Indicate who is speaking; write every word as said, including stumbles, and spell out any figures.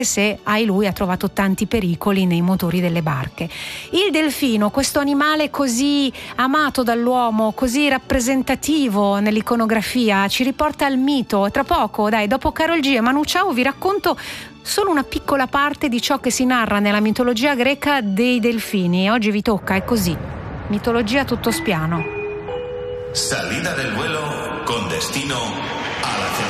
Speaker 1: se ai lui ha trovato tanti pericoli nei motori delle barche. Il delfino, questo animale così amato dall'uomo, così rappresentativo nell'iconografia, ci riporta al mito. Tra poco, dai, dopo Karol G e Manu Chao vi racconto solo una piccola parte di ciò che si narra nella mitologia greca dei delfini. Oggi vi tocca, è così. Mitologia tutto spiano.
Speaker 2: Salida del vuelo con destino a la